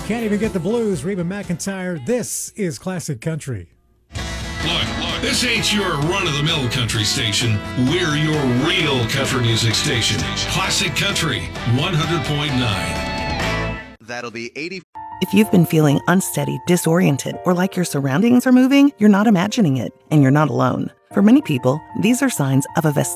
Can't even get the blues, Reba McEntire. This is Classic Country. Look, this ain't your run-of-the-mill country station. We're your real country music station. Classic Country 100.9. That'll be 80. If you've been feeling unsteady, disoriented, or like your surroundings are moving, you're not imagining it, and you're not alone. For many people, these are signs of a